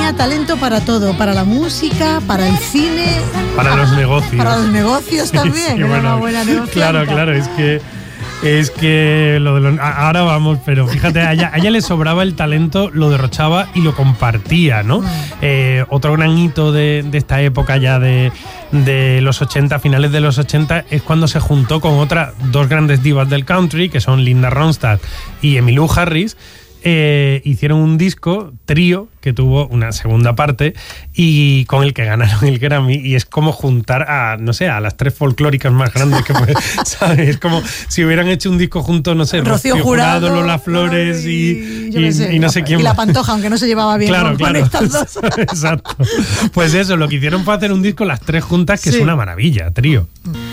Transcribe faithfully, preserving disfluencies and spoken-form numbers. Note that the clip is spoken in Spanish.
tenía talento para todo, para la música, para el cine, para los negocios. Para los negocios también, sí, era bueno, una buena negociante. Claro, claro, es que es que lo de los, ahora vamos, pero fíjate, a ella, a ella le sobraba el talento, lo derrochaba y lo compartía, ¿no? Mm. Eh, otro gran hito de, de esta época ya de, de los ochenta, finales de los ochenta, es cuando se juntó con otras dos grandes divas del country, que son Linda Ronstadt y Emmylou Harris. Eh, hicieron un disco, Trío, que tuvo una segunda parte y con el que ganaron el Grammy, y es como juntar a, no sé, a las tres folclóricas más grandes que puede, ¿sabes? Es como si hubieran hecho un disco junto, no sé, Rocío, Rocío Jurado, Jurado, Lola Flores y, y, y, sé, y no sé quién y más. La Pantoja, aunque no se llevaba bien claro, con, claro. con estas dos. Exacto. Pues eso, lo que hicieron fue hacer un disco las tres juntas, que sí. es una maravilla, Trío.